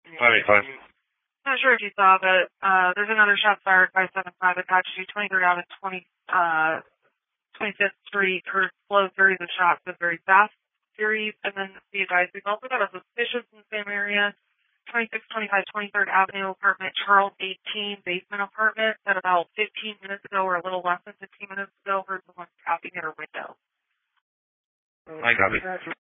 585. Not sure if you saw, but there's another shot fired by 7-5 attached to 23rd out of 25th Street. Heard slow series of shots with very fast series. And then the advice, we've also got a suspicious in the same area. 2625 23rd Avenue apartment, Charles 18, basement apartment, that about 15 minutes ago or a little less than 15 minutes ago heard someone tapping at her window. I got it.